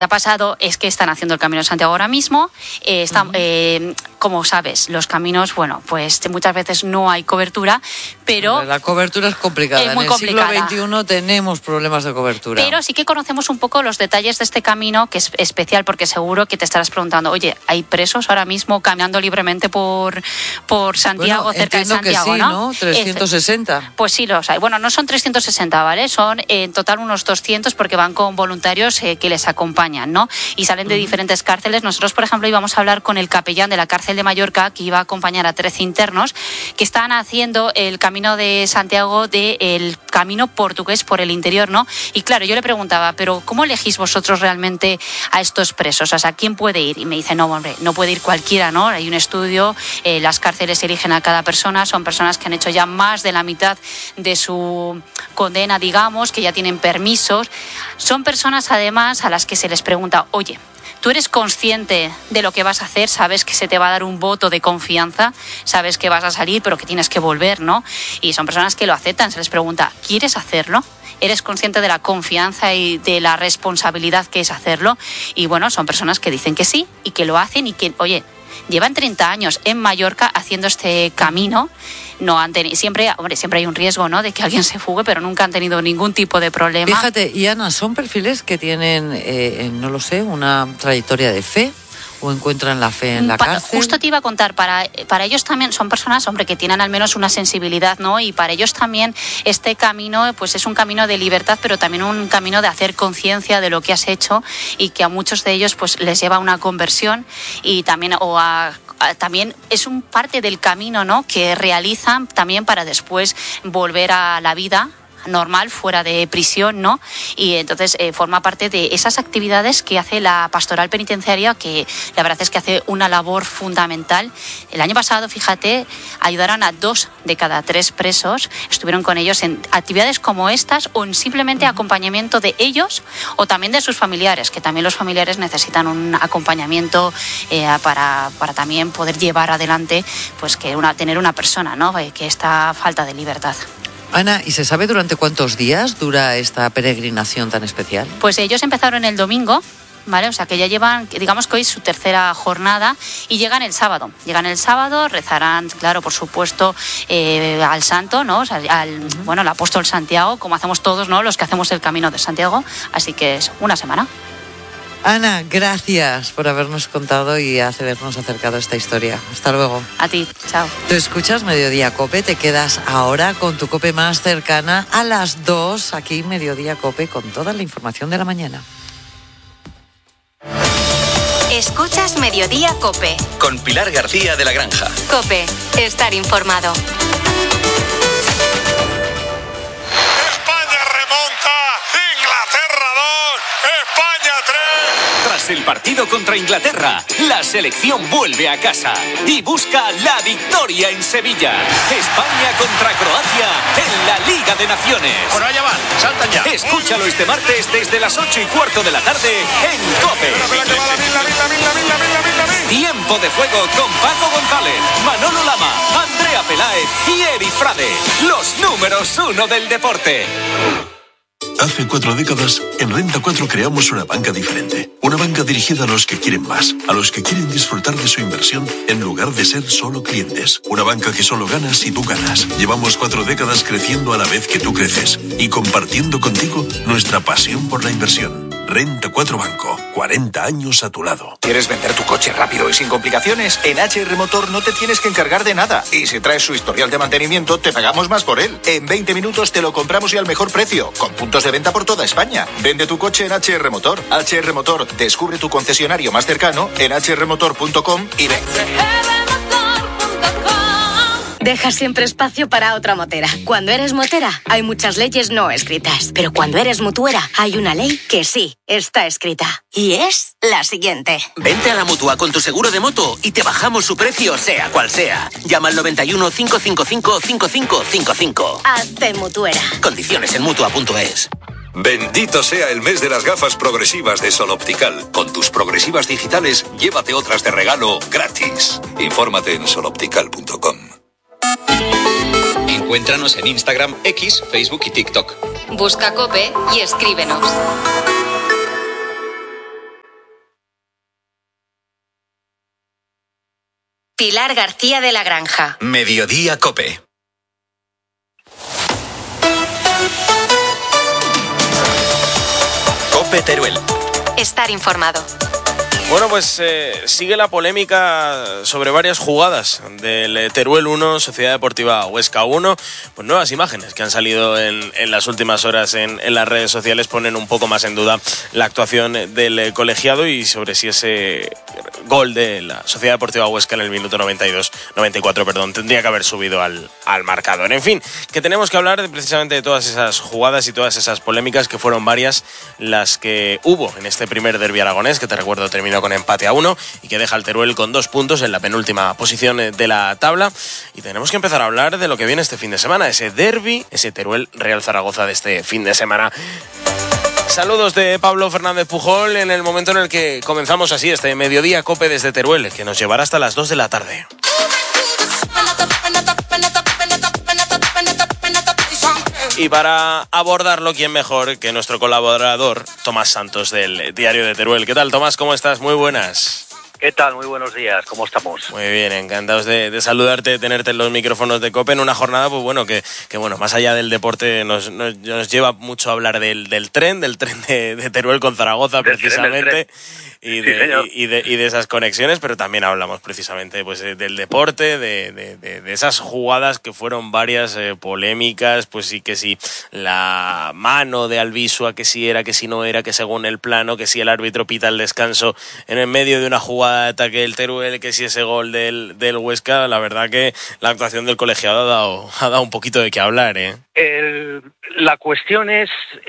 ha pasado es que están haciendo el Camino de Santiago ahora mismo. Como sabes, los caminos, bueno, pues muchas veces no hay cobertura, pero... La cobertura es complicada. Es muy en el complicada. siglo XXI tenemos problemas de cobertura. Pero sí que conocemos un poco los detalles de este camino, que es especial, porque seguro que te estarás preguntando, oye, ¿hay presos ahora mismo caminando libremente por Santiago, cerca de Santiago, que sí, ¿no? 360. Pues sí los hay. Bueno, no son 360, ¿vale? Son en total unos 200 porque van con voluntarios que les acompañan, ¿no? Y salen de diferentes cárceles. Nosotros, por ejemplo, íbamos a hablar con el capellán de la cárcel de Mallorca, que iba a acompañar a 13 internos que están haciendo el Camino de Santiago, el camino portugués por el interior, ¿no? Y claro, yo le preguntaba, pero ¿cómo elegís vosotros realmente a estos presos? O sea, ¿quién puede ir? Y me dice, no, hombre, no puede ir cualquiera, ¿no? Hay un estudio, las cárceles eligen a cada persona, son personas que han hecho ya más de la mitad de su condena, digamos, que ya tienen permisos. Son personas, además, a las que se les pregunta, oye, ¿tú eres consciente de lo que vas a hacer? ¿Sabes que se te va a dar un voto de confianza? ¿Sabes que vas a salir pero que tienes que volver, ¿no? Y son personas que lo aceptan. Se les pregunta, ¿quieres hacerlo? ¿Eres consciente de la confianza y de la responsabilidad que es hacerlo? Y bueno, son personas que dicen que sí y que lo hacen y que, oye, llevan 30 años en Mallorca haciendo este camino. No han tenido, siempre hay un riesgo, ¿no?, de que alguien se fugue, pero nunca han tenido ningún tipo de problema. Fíjate, y Ana, son perfiles que tienen, no lo sé, una trayectoria de fe, o encuentran la fe en la cárcel. Justo te iba a contar, para ellos también son personas, hombre, que tienen al menos una sensibilidad, ¿no? Y para ellos también este camino, pues es un camino de libertad, pero también un camino de hacer conciencia de lo que has hecho, y que a muchos de ellos pues les lleva a una conversión, y también también es un parte del camino, ¿no?, que realizan también para después volver a la vida normal fuera de prisión, ¿no? Y entonces forma parte de esas actividades que hace la pastoral penitenciaria, que la verdad es que hace una labor fundamental. El año pasado, fíjate, ayudaron a 2 de cada 3 presos, estuvieron con ellos en actividades como estas, o en simplemente acompañamiento de ellos o también de sus familiares, que también los familiares necesitan un acompañamiento para también poder llevar adelante, pues que tener una persona, ¿no?, que esta falta de libertad. Ana, ¿y se sabe durante cuántos días dura esta peregrinación tan especial? Pues ellos empezaron el domingo, ¿vale? O sea, que ya llevan, digamos que hoy es su tercera jornada, y llegan el sábado. Rezarán, claro, por supuesto, al santo, ¿no? O sea, al apóstol Santiago, como hacemos todos, ¿no?, los que hacemos el Camino de Santiago. Así que es una semana. Ana, gracias por habernos contado y habernos acercado a esta historia. Hasta luego. A ti, chao. Tú escuchas Mediodía COPE, te quedas ahora con tu COPE más cercana a las 2, aquí Mediodía COPE, con toda la información de la mañana. Escuchas Mediodía COPE. Con Pilar García de la Granja. COPE, estar informado. Tras el partido contra Inglaterra, la selección vuelve a casa y busca la victoria en Sevilla. España contra Croacia en la Liga de Naciones. Bueno, allá van, saltan ya. Escúchalo este martes desde las 8:15 de la tarde en COPE. Tiempo de Fuego con Paco González, Manolo Lama, Andrea Peláez y Eri Frade. Los números 1 del deporte. Hace 4 décadas, en Renta 4 creamos una banca diferente. Una banca dirigida a los que quieren más, a los que quieren disfrutar de su inversión en lugar de ser solo clientes. Una banca que solo gana si tú ganas. Llevamos 4 décadas creciendo a la vez que tú creces y compartiendo contigo nuestra pasión por la inversión. Renta 4 Banco, 40 años a tu lado. ¿Quieres vender tu coche rápido y sin complicaciones? En HR Motor no te tienes que encargar de nada. Y si traes su historial de mantenimiento, te pagamos más por él. En 20 minutos te lo compramos y al mejor precio, con puntos de venta por toda España. Vende tu coche en HR Motor. HR Motor, descubre tu concesionario más cercano en hrmotor.com y ven. Deja siempre espacio para otra motera. Cuando eres motera, hay muchas leyes no escritas. Pero cuando eres mutuera, hay una ley que sí está escrita. Y es la siguiente. Vente a la Mutua con tu seguro de moto y te bajamos su precio, sea cual sea. Llama al 91 555 5555. Hazte mutuera. Condiciones en Mutua.es. Bendito sea el mes de las gafas progresivas de Sol Optical. Con tus progresivas digitales, llévate otras de regalo gratis. Infórmate en soloptical.com. Encuéntranos en Instagram, X, Facebook y TikTok. Busca COPE y escríbenos. Pilar García de la Granja. Mediodía COPE. COPE Teruel. Estar informado. Bueno, pues sigue la polémica sobre varias jugadas del Teruel 1, Sociedad Deportiva Huesca 1. Pues nuevas imágenes que han salido en las últimas horas en las redes sociales ponen un poco más en duda la actuación del colegiado y sobre si ese gol de la Sociedad Deportiva Huesca en el minuto 94, tendría que haber subido al marcador. En fin, que tenemos que hablar precisamente de todas esas jugadas y todas esas polémicas, que fueron varias las que hubo en este primer derbi aragonés, que te recuerdo terminó con empate a 1 y que deja al Teruel con 2 puntos en la penúltima posición de la tabla. Y tenemos que empezar a hablar de lo que viene este fin de semana, ese derbi, ese Teruel Real Zaragoza de este fin de semana. Saludos de Pablo Fernández Pujol en el momento en el que comenzamos así este mediodía COPE desde Teruel, que nos llevará hasta las 2 de la tarde. Y para abordarlo, ¿quién mejor que nuestro colaborador Tomás Santos del Diario de Teruel? ¿Qué tal, Tomás? ¿Cómo estás? Muy buenas. ¿Qué tal? Muy buenos días, ¿cómo estamos? Muy bien, encantados de saludarte, de tenerte en los micrófonos de COPE en una jornada, pues bueno, que bueno, más allá del deporte nos lleva mucho a hablar del tren de Teruel con Zaragoza, precisamente, y de esas conexiones, pero también hablamos precisamente pues del deporte, de esas jugadas que fueron varias polémicas, pues sí que sí, la mano de Albisua, que sí era, que sí no era, que según el plano, que sí el árbitro pita el descanso en el medio de una jugada de ataque del Teruel, que si ese gol del Huesca, la verdad que la actuación del colegiado ha dado un poquito de qué hablar, ¿eh? La cuestión es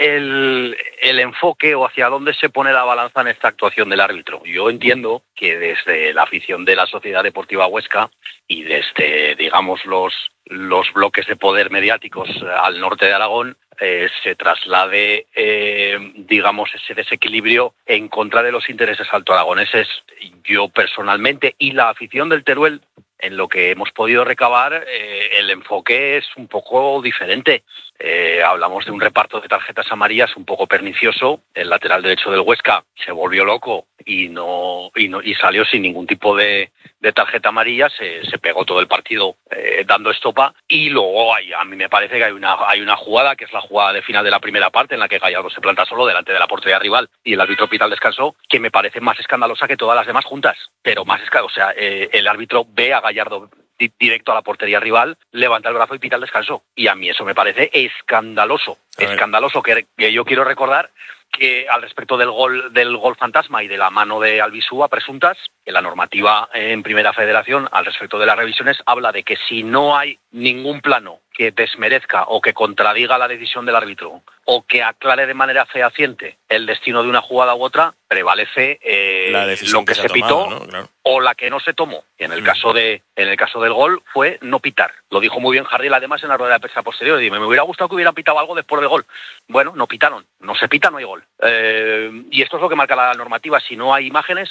el enfoque o hacia dónde se pone la balanza en esta actuación del árbitro. Yo entiendo que desde la afición de la Sociedad Deportiva Huesca y desde, digamos, los bloques de poder mediáticos al norte de Aragón, se traslade, digamos, ese desequilibrio en contra de los intereses altoaragoneses. Yo personalmente y la afición del Teruel, en lo que hemos podido recabar, el enfoque es un poco diferente. Hablamos de un reparto de tarjetas amarillas un poco pernicioso. El lateral derecho del Huesca se volvió loco y salió sin ningún tipo de tarjeta amarilla. Se pegó todo el partido dando estopa. Y luego a mí me parece que hay una jugada, que es la jugada de final de la primera parte, en la que Gallardo se planta solo delante de la portería rival y el árbitro pita el descanso, que me parece más escandalosa que todas las demás juntas. Pero más escandalosa, o sea, el árbitro ve a Gallardo directo a la portería rival, levanta el brazo y pita el descanso. Y a mí eso me parece escandaloso. Escandaloso, que yo quiero recordar que al respecto del gol fantasma y de la mano de Albisúa presuntas, que la normativa en Primera Federación al respecto de las revisiones habla de que si no hay ningún plano que desmerezca o que contradiga la decisión del árbitro o que aclare de manera fehaciente el destino de una jugada u otra, prevalece lo que se pitó, ¿no? Claro. O la que no se tomó. Y en el caso del gol fue no pitar. Lo dijo muy bien Jardel además en la rueda de prensa posterior. Y me hubiera gustado que hubieran pitado algo después del gol. Bueno, no pitaron. No se pita, no hay gol. Y esto es lo que marca la normativa. Si no hay imágenes,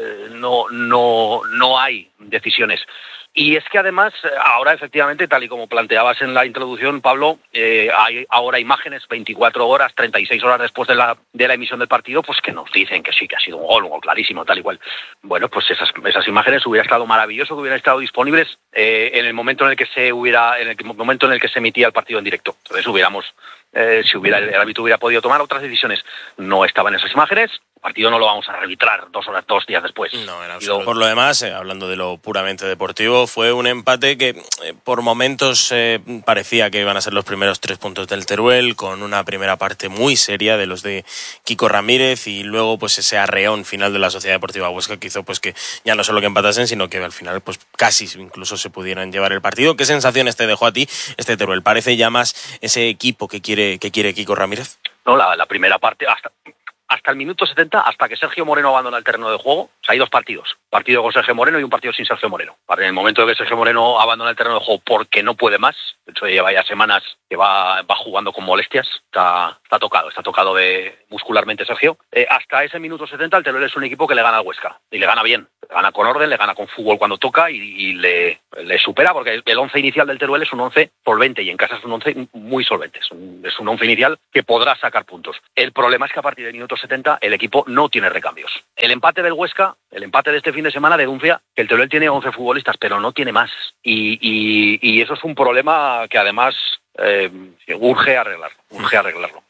no hay decisiones. Y es que además, ahora efectivamente, tal y como planteabas en la introducción, Pablo, hay ahora imágenes 24 horas, 36 horas después de la emisión del partido, pues que nos dicen que sí, que ha sido un gol clarísimo, tal y cual. Bueno, pues esas imágenes hubiera estado maravilloso que hubieran estado disponibles en el momento en el que se emitía el partido en directo. Entonces el árbitro hubiera podido tomar otras decisiones. No estaban esas imágenes. El partido no lo vamos a arbitrar 2 días después. No, en absoluto. Por lo demás, hablando de lo puramente deportivo, fue un empate que por momentos parecía que iban a ser los primeros 3 puntos del Teruel, con una primera parte muy seria de los de Kiko Ramírez y luego pues ese arreón final de la Sociedad Deportiva Huesca que hizo pues que ya no solo que empatasen, sino que al final pues casi incluso se pudieran llevar el partido. ¿Qué sensaciones te dejó a ti este Teruel? ¿Parece ya más ese equipo que quiere Kiko Ramírez? No, la primera parte hasta el minuto 70, hasta que Sergio Moreno abandona el terreno de juego, o sea, hay 2 partidos. Partido con Sergio Moreno y un partido sin Sergio Moreno. En el momento de que Sergio Moreno abandona el terreno de juego porque no puede más, de hecho lleva ya semanas que va jugando con molestias, está tocado muscularmente Sergio. Hasta ese minuto 70 el Teruel es un equipo que le gana al Huesca, y le gana bien. gana con orden, le gana con fútbol cuando toca y le supera, porque el 11 inicial del Teruel es un 11 solvente y en casa es un 11 muy solvente. Es un 11 inicial que podrá sacar puntos. El problema es que a partir del minuto 70 el equipo no tiene recambios. El empate del Huesca, el empate de este fin de semana denuncia que el Teruel tiene 11 futbolistas, pero no tiene más. Y eso es un problema que además urge arreglarlo.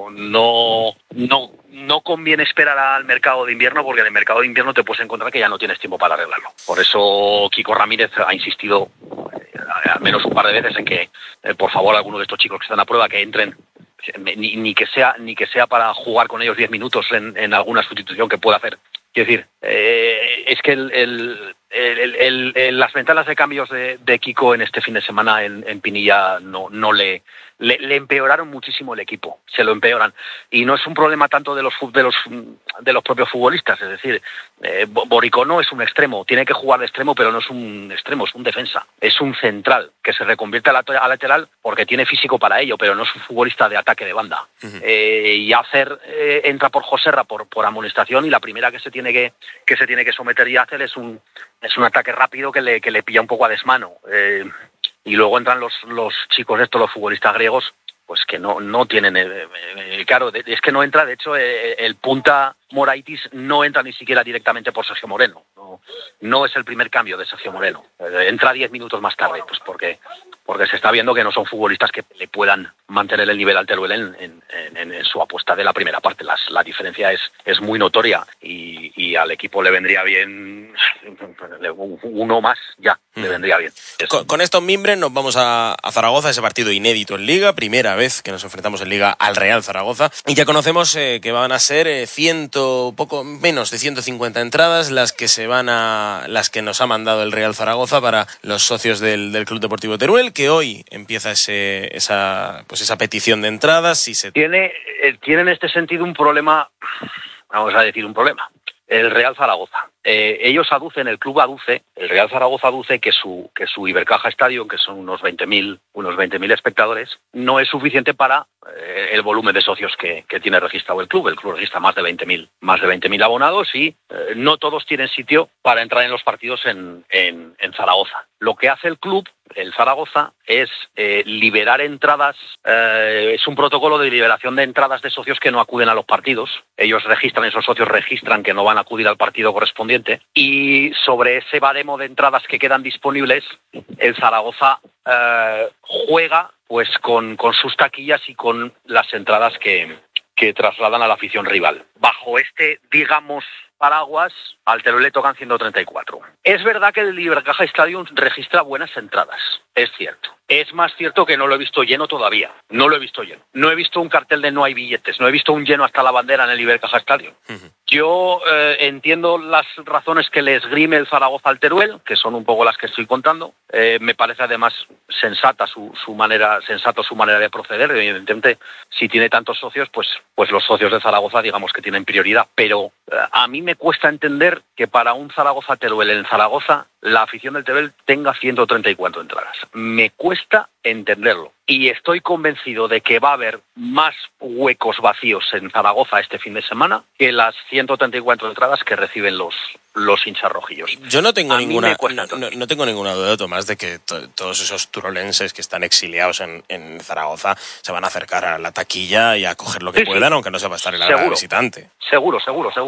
No conviene esperar al mercado de invierno, porque en el mercado de invierno te puedes encontrar que ya no tienes tiempo para arreglarlo. Por eso Kiko Ramírez ha insistido al menos un par de veces en que por favor alguno de estos chicos que están a prueba que entren, ni que sea para jugar con ellos 10 minutos en alguna sustitución que pueda hacer. Quiero decir, es que las ventanas de cambios de Kiko en este fin de semana en Pinilla no le empeoraron muchísimo el equipo, se lo empeoran. Y no es un problema tanto de los propios futbolistas, es decir, Boricono es un extremo, tiene que jugar de extremo, pero no es un extremo, es un defensa, es un central que se reconvierte a lateral porque tiene físico para ello, pero no es un futbolista de ataque de banda. Uh-huh. Y entra por Joserra por amonestación, y la primera que se tiene que someter y hacer es un ataque rápido que le pilla un poco a desmano. Y luego entran los chicos estos, los futbolistas griegos, pues que no tienen... claro, es que no entra, de hecho, el punta Moraitis no entra ni siquiera directamente por Sergio Moreno. No es el primer cambio de Sergio Moreno. Entra 10 minutos más tarde, pues porque se está viendo que no son futbolistas que le puedan mantener el nivel al Teruel en su apuesta de la primera parte. La diferencia es muy notoria y al equipo le vendría bien uno más, ya, le vendría bien. Con estos mimbres nos vamos a Zaragoza, ese partido inédito en Liga, primera vez que nos enfrentamos en Liga al Real Zaragoza, y ya conocemos que van a ser poco menos de 150 entradas las que nos ha mandado el Real Zaragoza para los socios del Club Deportivo Teruel, que hoy empieza esa petición de entradas. Tiene en este sentido un problema, vamos a decir un problema, el Real Zaragoza. El Real Zaragoza aduce que su Ibercaja Stadium, que son unos 20.000 espectadores, no es suficiente para el volumen de socios que tiene registrado el club. El club registra más de 20.000 abonados y no todos tienen sitio para entrar en los partidos en Zaragoza. Lo que hace el club, el Zaragoza, es liberar entradas, es un protocolo de liberación de entradas de socios que no acuden a los partidos. Esos socios registran que no van a acudir al partido correspondiente, y sobre ese baremo de entradas que quedan disponibles, el Zaragoza juega pues con sus taquillas y con las entradas que trasladan a la afición rival. Bajo este, digamos, paraguas, al Teruel le tocan 134. Es verdad que el Ibercaja Stadium registra buenas entradas, es cierto. Es más cierto que no lo he visto lleno todavía. No lo he visto lleno. No he visto un cartel de no hay billetes. No he visto un lleno hasta la bandera en el Ibercaja Stadium. Uh-huh. Yo entiendo las razones que le esgrime el Zaragoza al Teruel, que son un poco las que estoy contando. Me parece además sensata su manera de proceder. Evidentemente, si tiene tantos socios, pues los socios de Zaragoza, digamos que tienen prioridad. Pero a mí me cuesta entender que para un Zaragoza-Teruel en Zaragoza la afición del Teruel tenga 134 entradas. Me cuesta entenderlo. Y estoy convencido de que va a haber más huecos vacíos en Zaragoza este fin de semana que las 134 entradas que reciben los hinchas rojillos. Yo no tengo ninguna duda, Tomás, de que todos esos turolenses que están exiliados en Zaragoza se van a acercar a la taquilla y a coger lo que puedan, aunque no se va a estar en la grada visitante. Seguro.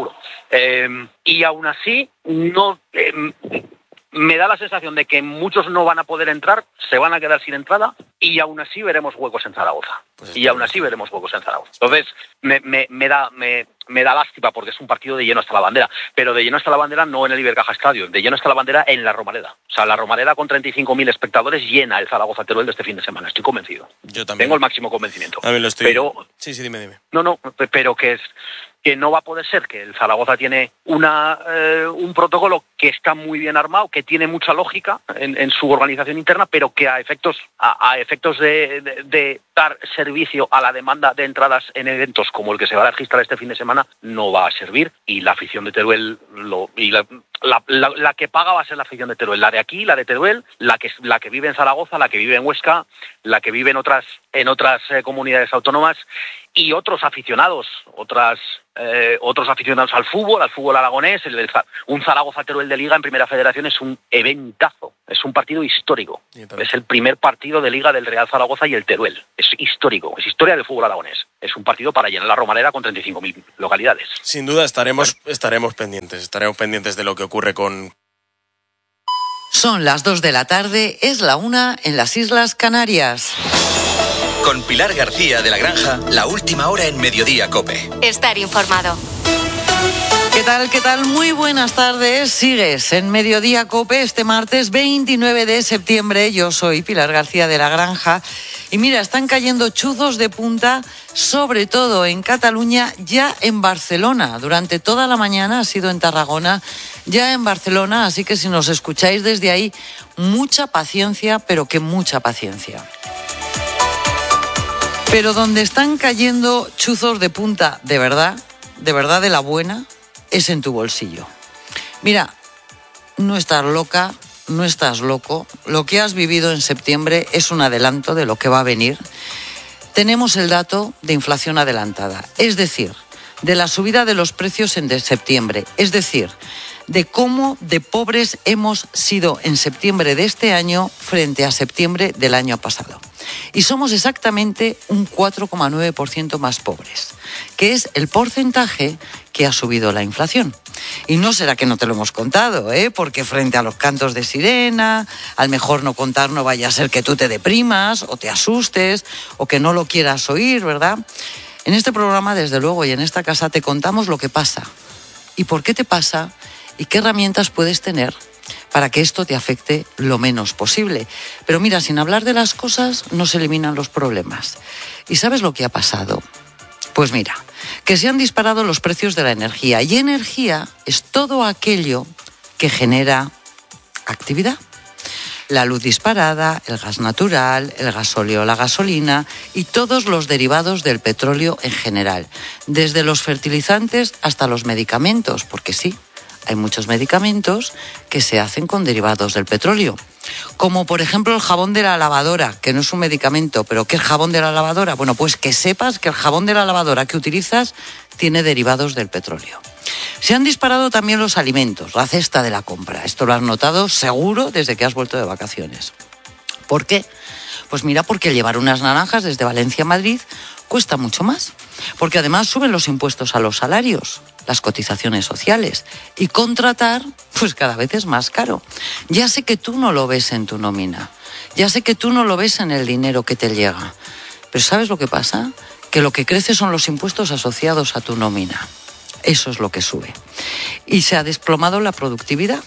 Y aún así, no... me da la sensación de que muchos no van a poder entrar, se van a quedar sin entrada, y aún así veremos huecos en Zaragoza. Entonces, me da lástima porque es un partido de lleno hasta la bandera, pero de lleno hasta la bandera no en el Ibercaja Stadium, de lleno hasta la bandera en la Romareda. O sea, la Romareda con 35.000 espectadores llena el Zaragoza Teruel de este fin de semana. Estoy convencido. Yo también. Tengo el máximo convencimiento. También lo estoy. Pero, sí, dime. No, pero que no va a poder ser, que el Zaragoza tiene un protocolo que está muy bien armado, que tiene mucha lógica en su organización interna, pero que a efectos de dar servicio a la demanda de entradas en eventos como el que se va a registrar este fin de semana no va a servir, y la afición de Teruel la que paga va a ser la afición de Teruel, la de aquí, la de Teruel, la que vive en Zaragoza, la que vive en Huesca, la que vive en otras comunidades autónomas, y otros aficionados, otros aficionados al fútbol aragonés. Un Zaragoza-Teruel de Liga en Primera Federación es un eventazo, es un partido histórico. Es el primer partido de Liga del Real Zaragoza y el Teruel. Es histórico, es historia del fútbol aragonés. Es un partido para llenar la Romareda con 35.000 localidades. Sin duda estaremos pendientes de lo que ocurre con... Son las 2 de la tarde, es la 1 en las Islas Canarias. Con Pilar García de la Granja, la última hora en Mediodía COPE. Estar informado. ¿Qué tal? ¿Qué tal? Muy buenas tardes. Sigues en Mediodía COPE este martes 29 de septiembre. Yo soy Pilar García de la Granja. Y mira, están cayendo chuzos de punta, sobre todo en Cataluña, ya en Barcelona. Durante toda la mañana ha sido en Tarragona, ya en Barcelona. Así que si nos escucháis desde ahí, mucha paciencia, pero que mucha paciencia. Pero donde están cayendo chuzos de punta, de verdad de la buena, es en tu bolsillo. Mira, no estás loca, no estás loco. Lo que has vivido en septiembre es un adelanto de lo que va a venir. Tenemos el dato de inflación adelantada, es decir, de la subida de los precios en septiembre, es decir, de cómo de pobres hemos sido en septiembre de este año frente a septiembre del año pasado. Y somos exactamente un 4,9% más pobres, que es el porcentaje que ha subido la inflación. Y no será que no te lo hemos contado, porque frente a los cantos de sirena, al mejor no contar no vaya a ser que tú te deprimas o te asustes o que no lo quieras oír, ¿verdad? En este programa, desde luego, y en esta casa te contamos lo que pasa y por qué te pasa y qué herramientas puedes tener para que esto te afecte lo menos posible. Pero mira, sin hablar de las cosas no se eliminan los problemas. ¿Y sabes lo que ha pasado? Pues mira, que se han disparado los precios de la energía. Y energía es todo aquello que genera actividad. La luz disparada, el gas natural, el gasóleo, la gasolina y todos los derivados del petróleo en general. Desde los fertilizantes hasta los medicamentos, porque sí, hay muchos medicamentos que se hacen con derivados del petróleo. Como por ejemplo el jabón de la lavadora, que no es un medicamento, pero ¿qué es jabón de la lavadora? Bueno, pues que sepas que el jabón de la lavadora que utilizas tiene derivados del petróleo. Se han disparado también los alimentos, la cesta de la compra. Esto lo has notado seguro desde que has vuelto de vacaciones. ¿Por qué? Pues mira, porque llevar unas naranjas desde Valencia a Madrid cuesta mucho más. Porque además suben los impuestos a los salarios, las cotizaciones sociales. Y contratar, pues cada vez es más caro. Ya sé que tú no lo ves en tu nómina. Ya sé que tú no lo ves en el dinero que te llega. Pero ¿sabes lo que pasa? Que lo que crece son los impuestos asociados a tu nómina. Eso es lo que sube. Y se ha desplomado la productividad.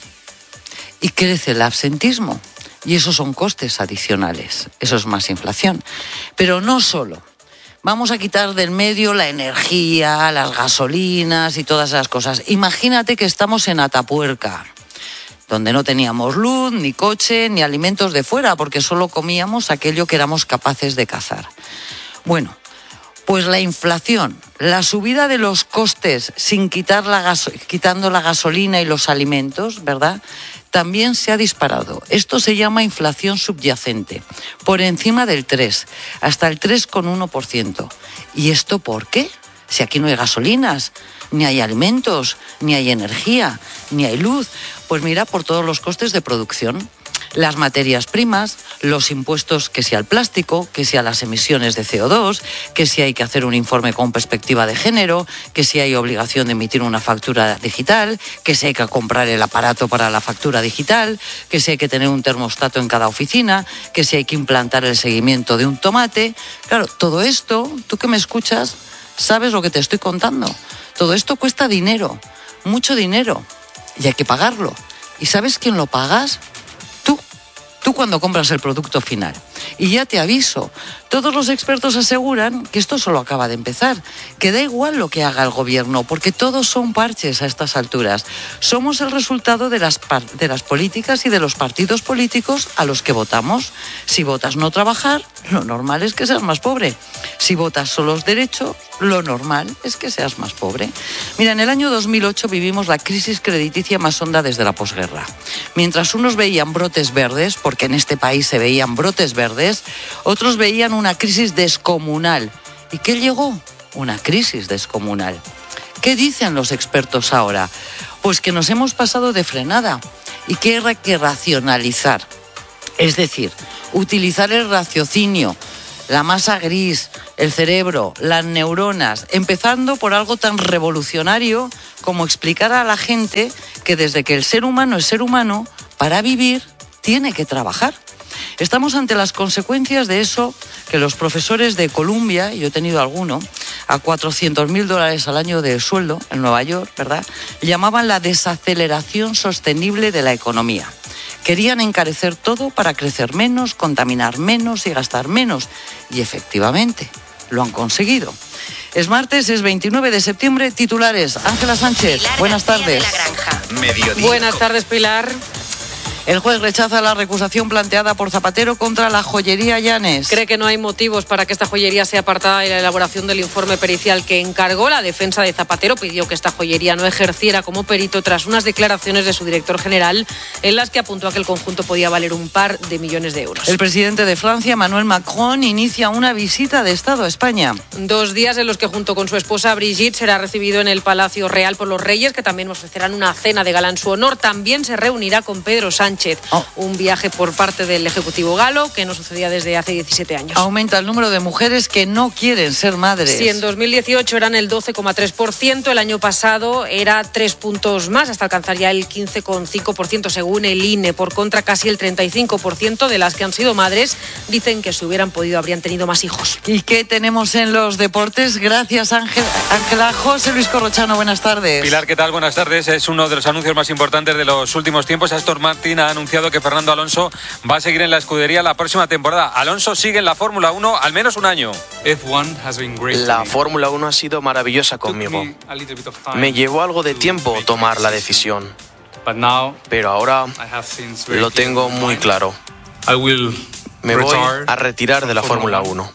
Y crece el absentismo. Y esos son costes adicionales. Eso es más inflación. Pero no solo. Vamos a quitar del medio la energía, las gasolinas y todas esas cosas. Imagínate que estamos en Atapuerca, donde no teníamos luz, ni coche, ni alimentos de fuera, porque solo comíamos aquello que éramos capaces de cazar. Bueno, pues la inflación, la subida de los costes sin quitando la gasolina y los alimentos, ¿verdad?, también se ha disparado. Esto se llama inflación subyacente, por encima del 3, hasta el 3,1%. ¿Y esto por qué? Si aquí no hay gasolinas, ni hay alimentos, ni hay energía, ni hay luz. Pues mira, por todos los costes de producción. Las materias primas, los impuestos, que sea al plástico, que sea las emisiones de CO2, que si hay que hacer un informe con perspectiva de género, que si hay obligación de emitir una factura digital, que si hay que comprar el aparato para la factura digital, que si hay que tener un termostato en cada oficina, que si hay que implantar el seguimiento de un tomate. Claro, todo esto, tú que me escuchas, sabes lo que te estoy contando. Todo esto cuesta dinero, mucho dinero, y hay que pagarlo. ¿Y sabes quién lo pagas? Tú cuando compras el producto final. Y ya te aviso, todos los expertos aseguran que esto solo acaba de empezar, que da igual lo que haga el gobierno, porque todos son parches a estas alturas. Somos el resultado de las políticas y de los partidos políticos a los que votamos. Si votas no trabajar, lo normal es que seas más pobre. Si votas solo los derechos, lo normal es que seas más pobre. Mira, en el año 2008 vivimos la crisis crediticia más honda desde la posguerra. Mientras unos veían brotes verdes, porque en este país se veían brotes verdes, otros veían una crisis descomunal. ¿Y qué llegó? una crisis descomunal. ¿Qué dicen los expertos ahora? Pues que nos hemos pasado de frenada y que hay que racionalizar. Es decir, utilizar el raciocinio, la masa gris, el cerebro, las neuronas, empezando por algo tan revolucionario como explicar a la gente que desde que el ser humano es ser humano, para vivir tiene que trabajar. Estamos ante las consecuencias de eso que los profesores de Columbia, y yo he tenido alguno, a $400.000 al año de sueldo en Nueva York, ¿verdad?, llamaban la desaceleración sostenible de la economía. Querían encarecer todo para crecer menos, contaminar menos y gastar menos. Y efectivamente, lo han conseguido. Es martes, es 29 de septiembre, titulares. Ángela Sánchez, Pilar buenas García tardes. de la Granja. Mediodía. Buenas tardes, Pilar. El juez rechaza la recusación planteada por Zapatero contra la joyería Llanes. Cree que no hay motivos para que esta joyería sea apartada de la elaboración del informe pericial que encargó. La defensa de Zapatero pidió que esta joyería no ejerciera como perito tras unas declaraciones de su director general en las que apuntó a que el conjunto podía valer un par de millones de euros. El presidente de Francia, Emmanuel Macron, inicia una visita de Estado a España. 2 días en los que junto con su esposa Brigitte será recibido en el Palacio Real por los Reyes, que también ofrecerán una cena de gala en su honor. También se reunirá con Pedro Sánchez. Un viaje por parte del Ejecutivo galo que no sucedía desde hace 17 años. Aumenta el número de mujeres que no quieren ser madres. Si en 2018 eran el 12,3%, el año pasado era 3 puntos más, hasta alcanzar ya el 15,5% según el INE. Por contra, casi el 35% de las que han sido madres dicen que si hubieran podido habrían tenido más hijos. ¿Y qué tenemos en los deportes? Gracias, Ángela. José Luis Corrochano, buenas tardes. Pilar, ¿qué tal? Buenas tardes. Es uno de los anuncios más importantes de los últimos tiempos. Aston Martin ha anunciado que Fernando Alonso va a seguir en la escudería la próxima temporada. Alonso sigue en la Fórmula 1 al menos un año. La Fórmula 1 ha sido maravillosa conmigo. Me llevó algo de tiempo tomar la decisión, pero ahora lo tengo muy claro. Me voy a retirar de la Fórmula 1,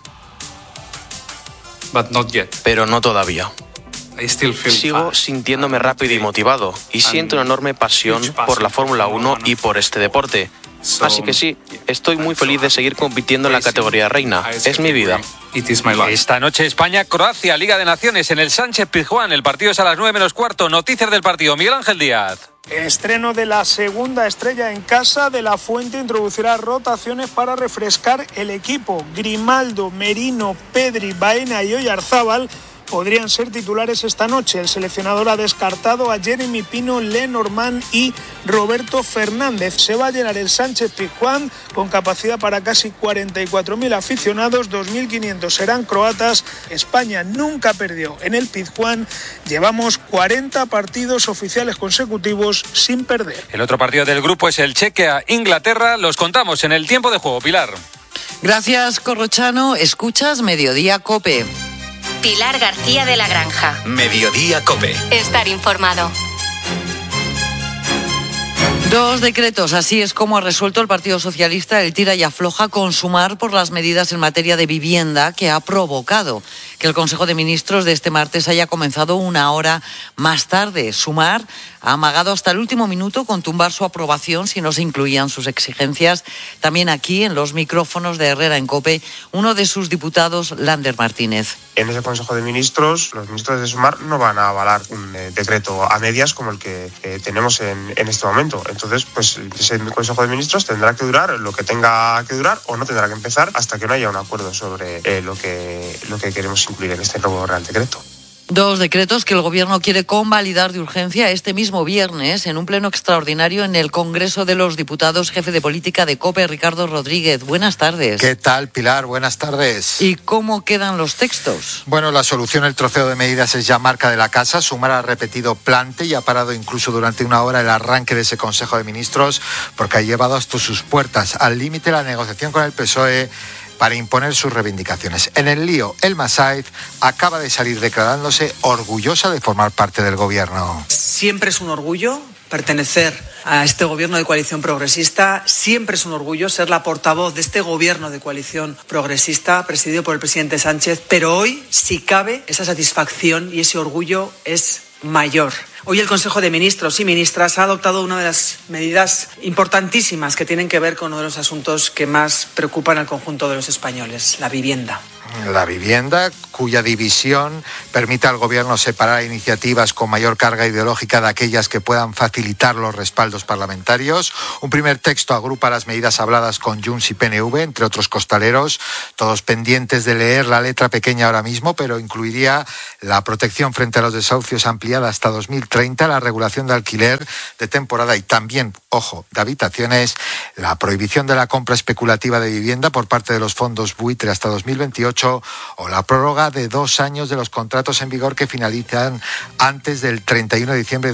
pero no todavía. Sigo sintiéndome rápido y motivado y siento una enorme pasión por la Fórmula 1 y por este deporte. Así que sí, estoy muy feliz de seguir compitiendo en la categoría reina. Es mi vida. Esta noche España-Croacia, Liga de Naciones en el Sánchez-Pizjuán. El partido es a las 9:15. Noticias del partido. Miguel Ángel Díaz. Estreno de la segunda estrella en casa. De la Fuente introducirá rotaciones para refrescar el equipo. Grimaldo, Merino, Pedri, Baena y Oyarzábal podrían ser titulares esta noche. El seleccionador ha descartado a Jeremy Pino, Lenormand y Roberto Fernández. Se va a llenar el Sánchez-Pizjuán con capacidad para casi 44.000 aficionados, 2.500 serán croatas. España nunca perdió en el Pizjuán. Llevamos 40 partidos oficiales consecutivos sin perder. El otro partido del grupo es el Chequia-Inglaterra. Los contamos en el tiempo de juego. Pilar. Gracias, Corrochano. Escuchas Mediodía COPE. Pilar García de la Granja. Mediodía COPE. Estar informado. 2 decretos, así es como ha resuelto el Partido Socialista el tira y afloja con Sumar por las medidas en materia de vivienda que ha provocado que el Consejo de Ministros de este martes haya comenzado una hora más tarde. Sumar ha amagado hasta el último minuto con tumbar su aprobación si no se incluían sus exigencias. También aquí, en los micrófonos de Herrera en COPE, uno de sus diputados, Lander Martínez. En ese Consejo de Ministros, los ministros de Sumar no van a avalar un decreto a medias como el que tenemos en este momento. Entonces, pues ese Consejo de Ministros tendrá que durar lo que tenga que durar o no tendrá que empezar hasta que no haya un acuerdo sobre lo que queremos incluir en este nuevo Real Decreto. 2 decretos que el Gobierno quiere convalidar de urgencia este mismo viernes en un pleno extraordinario en el Congreso de los Diputados. Jefe de política de COPE, Ricardo Rodríguez. Buenas tardes. ¿Qué tal, Pilar? Buenas tardes. ¿Y cómo quedan los textos? Bueno, la solución, el troceo de medidas es ya marca de la casa. Sumar ha repetido plante y ha parado incluso durante una hora el arranque de ese Consejo de Ministros porque ha llevado hasta sus puertas al límite la negociación con el PSOE para imponer sus reivindicaciones. En el lío, Elma Said acaba de salir declarándose orgullosa de formar parte del gobierno. Siempre es un orgullo pertenecer a este gobierno de coalición progresista. Siempre es un orgullo ser la portavoz de este gobierno de coalición progresista presidido por el presidente Sánchez. Pero hoy, si cabe, esa satisfacción y ese orgullo es mayor. Hoy el Consejo de Ministros y Ministras ha adoptado una de las medidas importantísimas que tienen que ver con uno de los asuntos que más preocupan al conjunto de los españoles, la vivienda. la vivienda, cuya división permite al Gobierno separar iniciativas con mayor carga ideológica de aquellas que puedan facilitar los respaldos parlamentarios. Un primer texto agrupa las medidas habladas con Junts y PNV, entre otros costaleros, todos pendientes de leer la letra pequeña ahora mismo, pero incluiría la protección frente a los desahucios ampliada hasta 2030, la regulación de alquiler de temporada y también, ojo, de habitaciones, la prohibición de la compra especulativa de vivienda por parte de los fondos buitre hasta 2028 o la prórroga de 2 años de los contratos en vigor que finalizan antes del 31 de diciembre de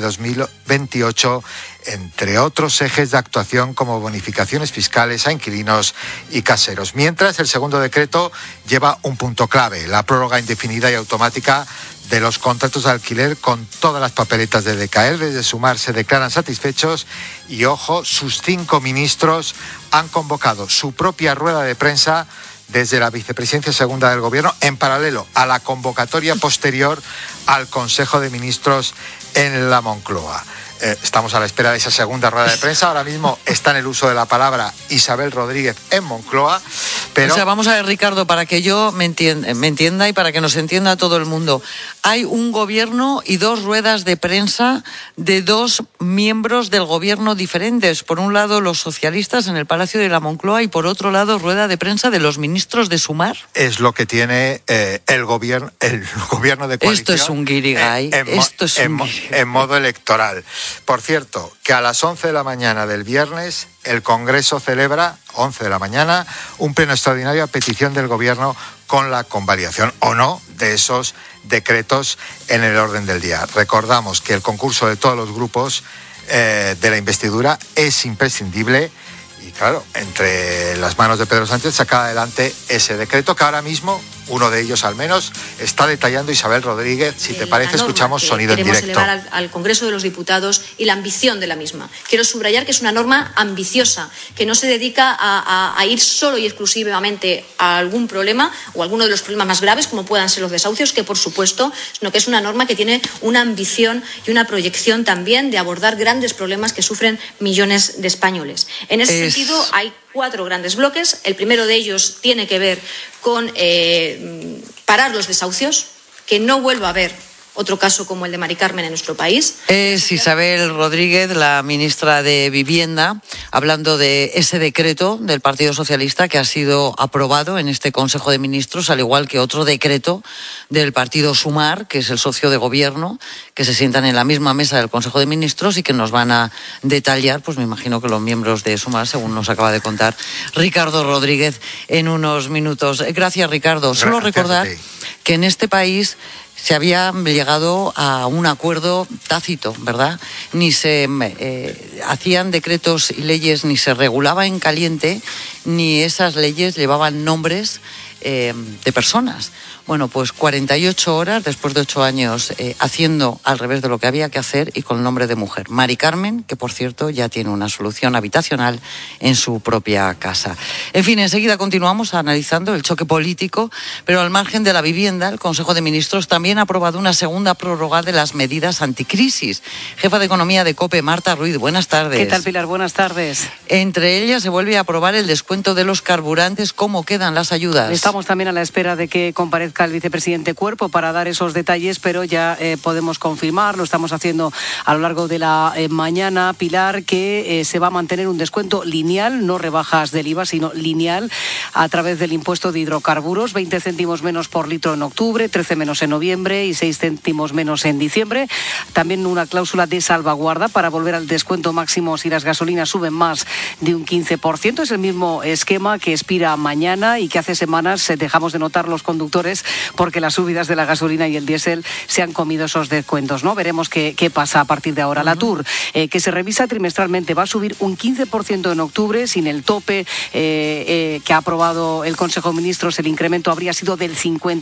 2028, entre otros ejes de actuación como bonificaciones fiscales a inquilinos y caseros. Mientras, el segundo decreto lleva un punto clave, la prórroga indefinida y automática de los contratos de alquiler con todas las papeletas de decaer. Desde Sumar se declaran satisfechos y, ojo, sus 5 ministros han convocado su propia rueda de prensa desde la vicepresidencia segunda del Gobierno, en paralelo a la convocatoria posterior al Consejo de Ministros en la Moncloa. Estamos a la espera de esa segunda rueda de prensa. Ahora mismo está en el uso de la palabra Isabel Rodríguez en Moncloa. Pero... O sea, vamos a ver, Ricardo, para que yo me entienda y para que nos entienda todo el mundo. Hay un gobierno y 2 ruedas de prensa de 2 miembros del gobierno diferentes. Por un lado, los socialistas en el Palacio de la Moncloa y por otro lado, rueda de prensa de los ministros de Sumar. Es lo que tiene el gobierno de coalición. Esto es un guirigay. En modo electoral. Por cierto, que a las 11 de la mañana del viernes el Congreso celebra, 11 de la mañana, un pleno extraordinario a petición del Gobierno con la convalidación o no de esos decretos en el orden del día. Recordamos que el concurso de todos los grupos de la investidura es imprescindible y, claro, entre las manos de Pedro Sánchez saca adelante ese decreto que ahora mismo, uno de ellos al menos, está detallando Isabel Rodríguez. Si te parece, escuchamos sonido en directo. Queremos elevar al Congreso de los Diputados y la ambición de la misma. Quiero subrayar que es una norma ambiciosa, que no se dedica a ir solo y exclusivamente a algún problema o alguno de los problemas más graves, como puedan ser los desahucios, que por supuesto, sino que es una norma que tiene una ambición y una proyección también de abordar grandes problemas que sufren millones de españoles. En ese sentido, hay 4 grandes bloques. El primero de ellos tiene que ver con parar los desahucios, que no vuelva a haber otro caso como el de Mari Carmen en nuestro país. Es Isabel Rodríguez, la ministra de Vivienda, hablando de ese decreto del Partido Socialista que ha sido aprobado en este Consejo de Ministros, al igual que otro decreto del Partido Sumar, que es el socio de gobierno, que se sientan en la misma mesa del Consejo de Ministros y que nos van a detallar, pues me imagino que los miembros de Sumar, según nos acaba de contar Ricardo Rodríguez en unos minutos. Gracias, Ricardo. Solo recordar que en este país se había llegado a un acuerdo tácito, ¿verdad? Ni se hacían decretos y leyes, ni se regulaba en caliente, ni esas leyes llevaban nombres de personas. Bueno, pues 48 horas después de 8 años haciendo al revés de lo que había que hacer y con el nombre de mujer. Mari Carmen, que por cierto ya tiene una solución habitacional en su propia casa. En fin, enseguida continuamos analizando el choque político, pero al margen de la vivienda, el Consejo de Ministros también ha aprobado una segunda prórroga de las medidas anticrisis. Jefa de Economía de COPE, Marta Ruiz, buenas tardes. ¿Qué tal, Pilar? Buenas tardes. Entre ellas se vuelve a aprobar el descuento de los carburantes. ¿Cómo quedan las ayudas? Estamos también a la espera de que comparezca el vicepresidente Cuerpo para dar esos detalles, pero ya podemos confirmar, lo estamos haciendo a lo largo de la mañana, Pilar, que se va a mantener un descuento lineal, no rebajas del IVA, sino lineal, a través del impuesto de hidrocarburos, 20 céntimos menos por litro en octubre, 13 menos en noviembre y 6 céntimos menos en diciembre. También una cláusula de salvaguarda para volver al descuento máximo si las gasolinas suben más de un 15%. Es el mismo esquema que expira mañana y que hace semanas dejamos de notar los conductores porque las subidas de la gasolina y el diésel se han comido esos descuentos, ¿no? Veremos qué pasa a partir de ahora. La TUR, que se revisa trimestralmente, va a subir un 15% en octubre, sin el tope que ha aprobado el Consejo de Ministros. El incremento habría sido del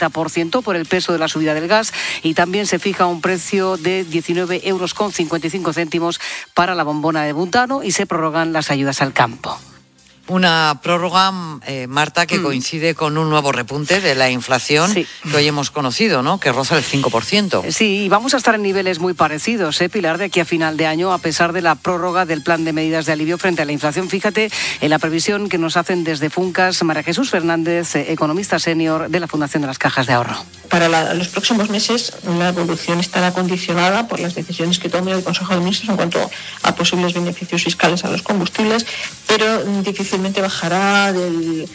50% por el peso de la subida del gas y también se fija un precio de 19,55 € para la bombona de butano y se prorrogan las ayudas al campo. Una prórroga, Marta, que coincide con un nuevo repunte de la inflación que hoy hemos conocido, ¿no? Que roza el 5%. Sí, y vamos a estar en niveles muy parecidos, Pilar, de aquí a final de año, a pesar de la prórroga del plan de medidas de alivio frente a la inflación. Fíjate en la previsión que nos hacen desde Funcas María Jesús Fernández, economista senior de la Fundación de las Cajas de Ahorro. Para los próximos meses, la evolución estará condicionada por las decisiones que tome el Consejo de Ministros en cuanto a posibles beneficios fiscales a los combustibles, pero difícilmente bajará del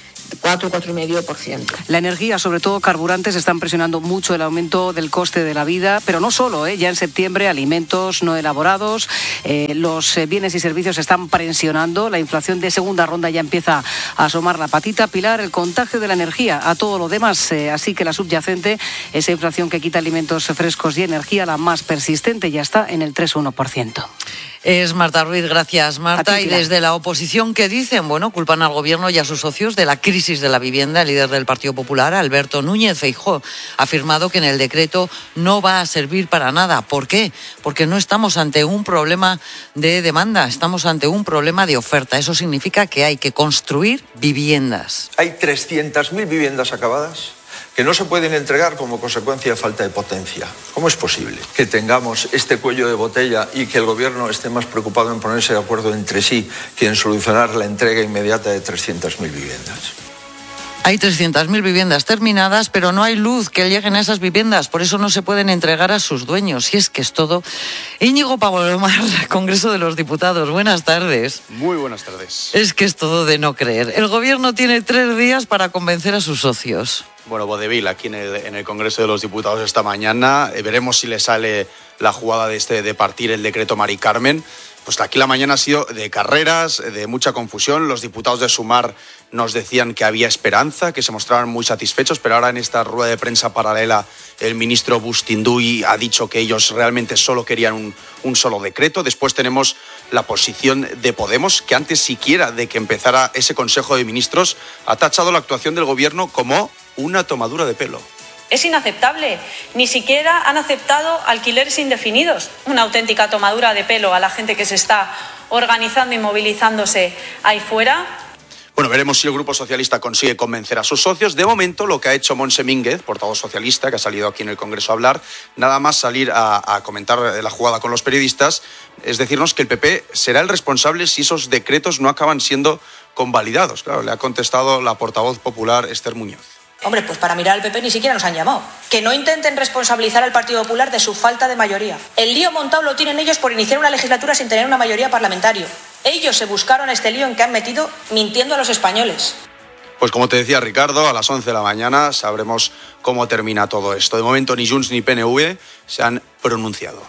4,5%. La energía, sobre todo carburantes, están presionando mucho el aumento del coste de la vida, pero no solo, ya en septiembre alimentos no elaborados, los bienes y servicios están presionando, la inflación de segunda ronda ya empieza a asomar la patita. Pilar, el contagio de la energía a todo lo demás, así que la subyacente, esa inflación que quita alimentos frescos y energía, la más persistente, ya está en el 3,1%. Es Marta Ruiz, gracias Marta. Y desde la oposición, ¿qué dicen? Bueno, culpan al gobierno y a sus socios de la crisis de la vivienda. El líder del Partido Popular, Alberto Núñez Feijóo, ha afirmado que en el decreto no va a servir para nada. ¿Por qué? Porque no estamos ante un problema de demanda, estamos ante un problema de oferta. Eso significa que hay que construir viviendas. Hay 300.000 viviendas acabadas que no se pueden entregar como consecuencia de falta de potencia. ¿Cómo es posible que tengamos este cuello de botella y que el gobierno esté más preocupado en ponerse de acuerdo entre sí que en solucionar la entrega inmediata de 300.000 viviendas? Hay 300.000 viviendas terminadas, pero no hay luz que lleguen a esas viviendas. Por eso no se pueden entregar a sus dueños. Y es que es todo. Íñigo Palomar, Congreso de los Diputados. Buenas tardes. Muy buenas tardes. Es que es todo de no creer. El gobierno tiene 3 días para convencer a sus socios. Bueno, vodevil aquí en el Congreso de los Diputados esta mañana. Veremos si le sale la jugada de partir el decreto Mari Carmen. Pues aquí la mañana ha sido de carreras, de mucha confusión. Los diputados de Sumar nos decían que había esperanza, que se mostraban muy satisfechos, pero ahora en esta rueda de prensa paralela el ministro Bustinduy ha dicho que ellos realmente solo querían un solo decreto. Después tenemos la posición de Podemos, que antes siquiera de que empezara ese Consejo de Ministros ha tachado la actuación del gobierno como una tomadura de pelo. Es inaceptable. Ni siquiera han aceptado alquileres indefinidos. Una auténtica tomadura de pelo a la gente que se está organizando y movilizándose ahí fuera. Bueno, veremos si el Grupo Socialista consigue convencer a sus socios. De momento, lo que ha hecho Montse Mínguez, portavoz socialista, que ha salido aquí en el Congreso a hablar, nada más salir a comentar la jugada con los periodistas, es decirnos que el PP será el responsable si esos decretos no acaban siendo convalidados. Claro, le ha contestado la portavoz popular Esther Muñoz. Hombre, pues para mirar al PP ni siquiera nos han llamado. Que no intenten responsabilizar al Partido Popular de su falta de mayoría. El lío montado lo tienen ellos por iniciar una legislatura sin tener una mayoría parlamentaria. Ellos se buscaron este lío en que han metido mintiendo a los españoles. Pues como te decía Ricardo, a las 11 de la mañana sabremos cómo termina todo esto. De momento ni Junts ni PNV se han pronunciado.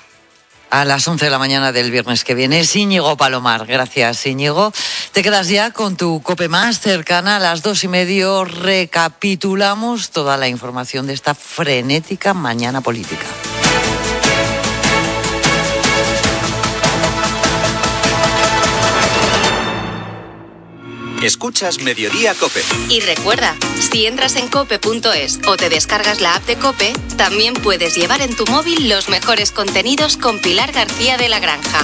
A las 11 de la mañana del viernes que viene, Íñigo Palomar. Gracias, Íñigo. Te quedas ya con tu COPE más cercana. A las 2:30 recapitulamos toda la información de esta frenética mañana política. Escuchas Mediodía COPE. Y recuerda, si entras en cope.es o te descargas la app de COPE, también puedes llevar en tu móvil los mejores contenidos con Pilar García de la Granja.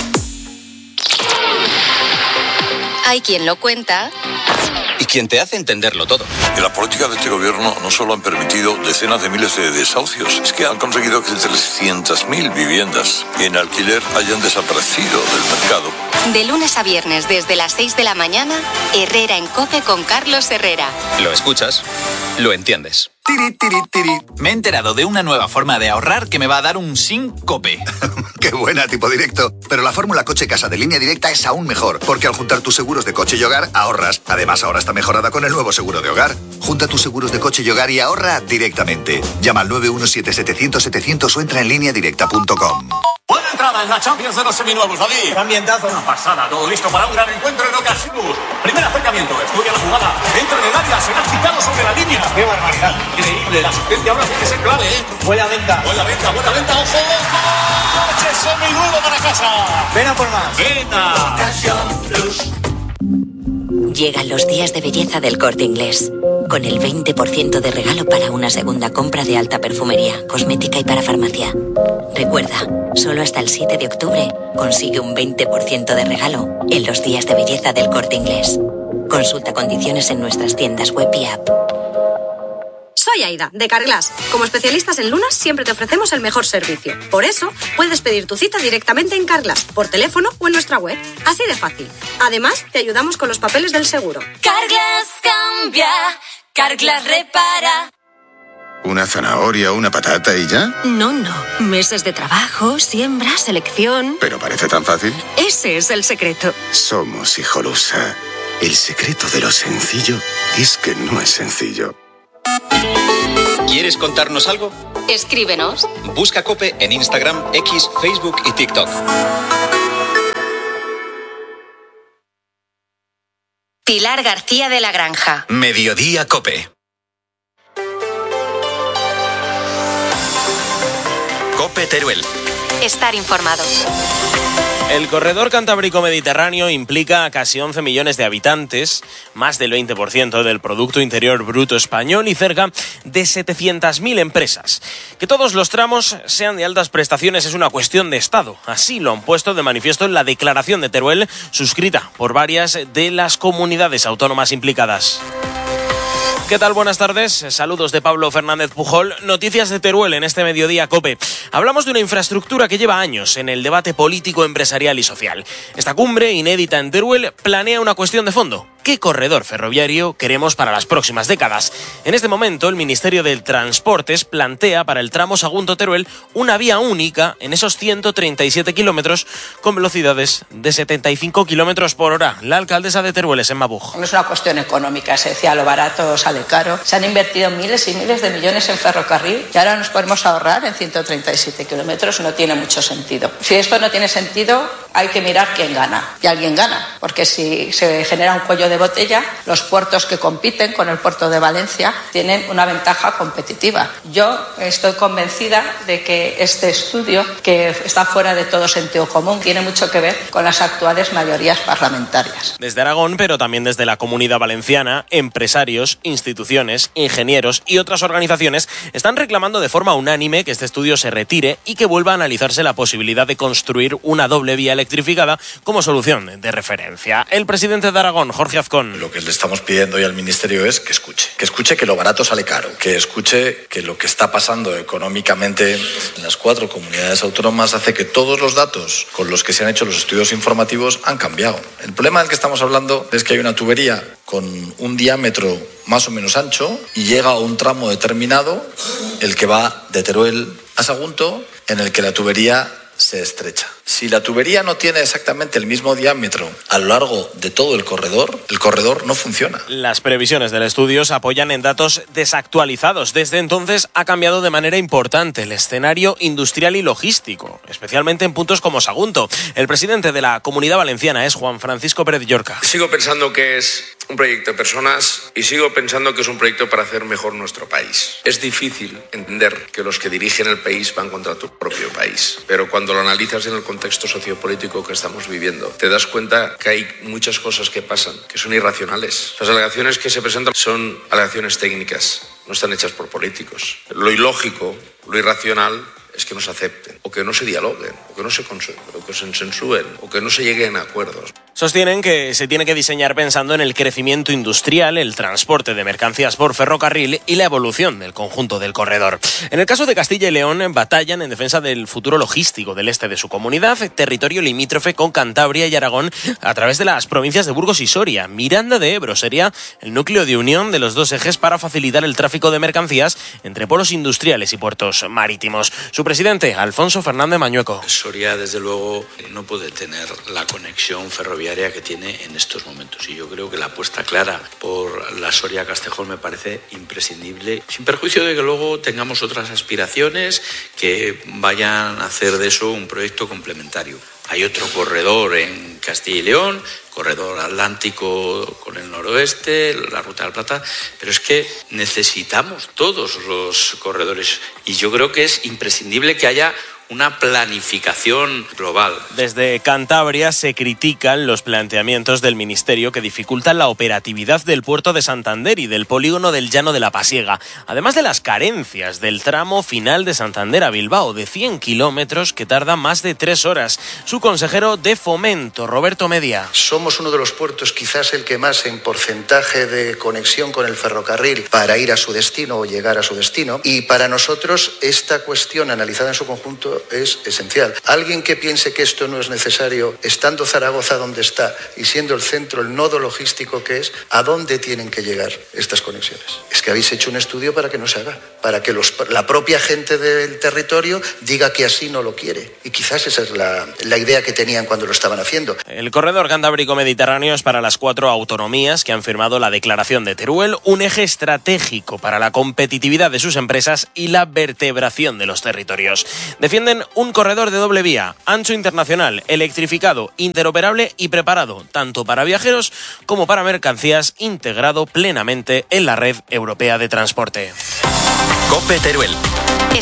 Hay quien lo cuenta y quien te hace entenderlo todo. Y la política de este gobierno no solo han permitido decenas de miles de desahucios, es que han conseguido que 300.000 viviendas en alquiler hayan desaparecido del mercado. De lunes a viernes desde las 6 de la mañana, Herrera en COPE con Carlos Herrera. Lo escuchas, lo entiendes. Tiri, tiri, tiri. Me he enterado de una nueva forma de ahorrar que me va a dar un SINCOPE. ¡Qué buena, tipo directo! Pero la fórmula Coche Casa de Línea Directa es aún mejor, porque al juntar tus seguros de coche y hogar, ahorras. Además, ahora está mejorada con el nuevo seguro de hogar. Junta tus seguros de coche y hogar y ahorra directamente. Llama al 917-700-700 o entra en lineadirecta.com. Buena entrada en la Champions de los seminuevos, David. Ambientazo. Una pasada, todo listo para un gran encuentro en Ocasius. Primer acercamiento, estudia la jugada. Dentro del área, será quitado sobre la línea. ¡Qué barbaridad! Increíble, la asistencia ahora sí que es clave, ¿eh? Buena venta, ojo. ¡Coche seminuevo para casa! Ven a por más. ¡Venta! Llegan los días de belleza del Corte Inglés, con el 20% de regalo para una segunda compra de alta perfumería, cosmética y para farmacia. Recuerda, solo hasta el 7 de octubre consigue un 20% de regalo en los días de belleza del Corte Inglés. Consulta condiciones en nuestras tiendas web y app. Soy Aida, de Carglass. Como especialistas en lunas, siempre te ofrecemos el mejor servicio. Por eso, puedes pedir tu cita directamente en Carglass, por teléfono o en nuestra web. Así de fácil. Además, te ayudamos con los papeles del seguro. Carglass cambia, Carglass repara. ¿Una zanahoria o una patata y ya? No. Meses de trabajo, siembra, selección. Pero parece tan fácil. Ese es el secreto. Somos Hijolusa. El secreto de lo sencillo es que no es sencillo. ¿Quieres contarnos algo? Escríbenos. Busca COPE en Instagram, X, Facebook y TikTok. Pilar García de la Granja. Mediodía COPE. COPE Teruel. Estar informado. El corredor cantábrico-mediterráneo implica a casi 11 millones de habitantes, más del 20% del Producto Interior Bruto español y cerca de 700.000 empresas. Que todos los tramos sean de altas prestaciones es una cuestión de Estado. Así lo han puesto de manifiesto en la declaración de Teruel, suscrita por varias de las comunidades autónomas implicadas. ¿Qué tal? Buenas tardes. Saludos de Pablo Fernández Pujol. Noticias de Teruel en este Mediodía COPE. Hablamos de una infraestructura que lleva años en el debate político, empresarial y social. Esta cumbre, inédita en Teruel, planea una cuestión de fondo. ¿Qué corredor ferroviario queremos para las próximas décadas? En este momento, el Ministerio de Transportes plantea para el tramo Sagunto-Teruel una vía única en esos 137 kilómetros con velocidades de 75 kilómetros por hora. La alcaldesa de Teruel es Emma Buj. No es una cuestión económica, se decía lo barato sale caro. Se han invertido miles y miles de millones en ferrocarril y ahora nos podemos ahorrar en 137 kilómetros. No tiene mucho sentido. Si esto no tiene sentido, hay que mirar quién gana. Y alguien gana, porque si se genera un cuello de botella, los puertos que compiten con el puerto de Valencia tienen una ventaja competitiva. Yo estoy convencida de que este estudio, que está fuera de todo sentido común, tiene mucho que ver con las actuales mayorías parlamentarias. Desde Aragón, pero también desde la Comunidad Valenciana, empresarios, instituciones, ingenieros y otras organizaciones están reclamando de forma unánime que este estudio se retire y que vuelva a analizarse la posibilidad de construir una doble vía electrificada como solución de referencia. El presidente de Aragón, Jorge Azcón. Lo que le estamos pidiendo hoy al Ministerio es que escuche que lo barato sale caro, que escuche que lo que está pasando económicamente en las 4 comunidades autónomas hace que todos los datos con los que se han hecho los estudios informativos han cambiado. El problema del que estamos hablando es que hay una tubería con un diámetro más o menos ancho y llega a un tramo determinado, el que va de Teruel a Sagunto, en el que la tubería se estrecha. Si la tubería no tiene exactamente el mismo diámetro a lo largo de todo el corredor no funciona. Las previsiones del estudio se apoyan en datos desactualizados. Desde entonces ha cambiado de manera importante el escenario industrial y logístico, especialmente en puntos como Sagunto. El presidente de la Comunidad Valenciana es Juan Francisco Pérez Llorca. Sigo pensando que es un proyecto de personas y sigo pensando que es un proyecto para hacer mejor nuestro país. Es difícil entender que los que dirigen el país van contra tu propio país, pero cuando lo analizas en el contexto sociopolítico que estamos viviendo, te das cuenta que hay muchas cosas que pasan, que son irracionales. Las alegaciones que se presentan son alegaciones técnicas, no están hechas por políticos. Lo ilógico, lo irracional, es que no se acepten, o que no se dialoguen, o que no se consensúen, o que no se lleguen a acuerdos. Sostienen que se tiene que diseñar pensando en el crecimiento industrial, el transporte de mercancías por ferrocarril y la evolución del conjunto del corredor. En el caso de Castilla y León, batallan en defensa del futuro logístico del este de su comunidad, territorio limítrofe con Cantabria y Aragón, a través de las provincias de Burgos y Soria. Miranda de Ebro sería el núcleo de unión de los dos ejes para facilitar el tráfico de mercancías entre polos industriales y puertos marítimos. Su presidente, Alfonso Fernández Mañueco. Soria, desde luego, no puede tener la conexión ferroviaria que tiene en estos momentos. Y yo creo que la apuesta clara por la Soria-Castejón me parece imprescindible, sin perjuicio de que luego tengamos otras aspiraciones que vayan a hacer de eso un proyecto complementario. Hay otro corredor en Castilla y León, corredor atlántico con el noroeste, la Ruta de la Plata, pero es que necesitamos todos los corredores y yo creo que es imprescindible que haya una planificación global. Desde Cantabria se critican los planteamientos del Ministerio que dificultan la operatividad del puerto de Santander y del polígono del Llano de la Pasiega, además de las carencias del tramo final de Santander a Bilbao, de 100 kilómetros que tarda más de 3 horas. Su consejero de Fomento, Roberto Media. Somos uno de los puertos, quizás el que más en porcentaje de conexión con el ferrocarril para ir a su destino o llegar a su destino, y para nosotros esta cuestión analizada en su conjunto es esencial. Alguien que piense que esto no es necesario, estando Zaragoza donde está y siendo el centro, el nodo logístico que es, ¿a dónde tienen que llegar estas conexiones? Es que habéis hecho un estudio para que no se haga, para que la propia gente del territorio diga que así no lo quiere. Y quizás esa es la idea que tenían cuando lo estaban haciendo. El corredor cantábrico mediterráneo es para las 4 autonomías que han firmado la declaración de Teruel, un eje estratégico para la competitividad de sus empresas y la vertebración de los territorios. Defienden un corredor de doble vía, ancho internacional, electrificado, interoperable y preparado, tanto para viajeros como para mercancías, integrado plenamente en la red europea de transporte. COPE Teruel.